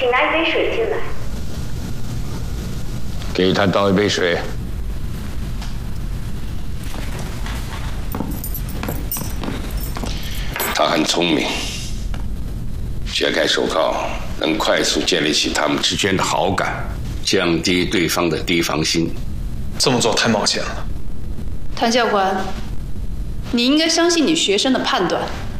请拿一杯水进来。 给他倒一杯水。他很聪明，解开手铐能快速建立起他们之间的好感，降低对方的提防心。 这么做太冒险了。 谭教官，你应该相信你学生的判断。